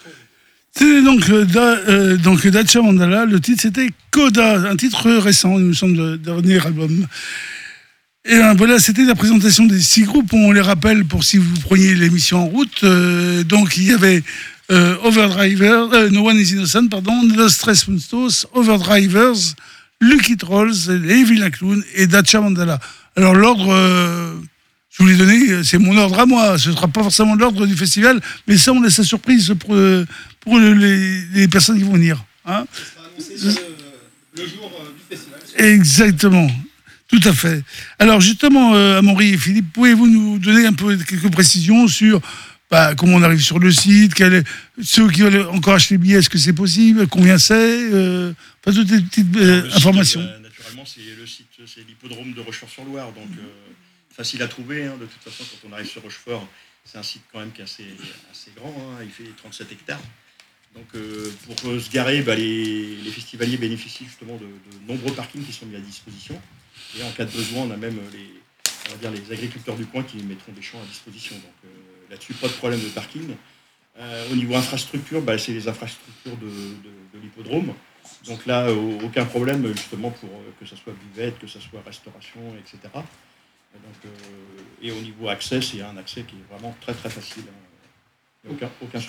C'est donc Dacia Mandala, le titre c'était Coda, un titre récent, il me semble, de dernier album. Et voilà, c'était la présentation des 6 groupes. On les rappelle pour si vous preniez l'émission en route. Donc il y avait Overdriver, No One Is Innocent, pardon, Los Tres Puntos, Overdrivers, Lucky Trolls, les Villains Clowns et Dacia Mandala. Alors l'ordre, je vous l'ai donné, c'est mon ordre à moi. Ce ne sera pas forcément l'ordre du festival, mais ça on laisse la surprise pour les personnes qui vont venir. Hein, ça sera annoncé sur le jour du festival. exactement. Tout à fait. Alors justement, Amaury et Philippe, pouvez-vous nous donner un peu quelques précisions sur comment on arrive sur le site, ceux qui veulent encore acheter les billets, est-ce que c'est possible, combien c'est, toutes les petites informations. Naturellement, c'est le site, c'est l'hippodrome de Rochefort-sur-Loire, donc facile à trouver. Hein, de toute façon, quand on arrive sur Rochefort, c'est un site quand même qui est assez grand, hein, il fait 37 hectares. Donc pour se garer, les festivaliers bénéficient justement de nombreux parkings qui sont mis à disposition. Et en cas de besoin, on a même les agriculteurs du coin qui mettront des champs à disposition. Donc là-dessus, pas de problème de parking. Au niveau infrastructure, c'est les infrastructures de l'hippodrome. Donc là, aucun problème justement pour que ce soit buvette, que ce soit restauration, etc. Et au niveau accès, c'est un accès qui est vraiment très très facile. Aucun souci.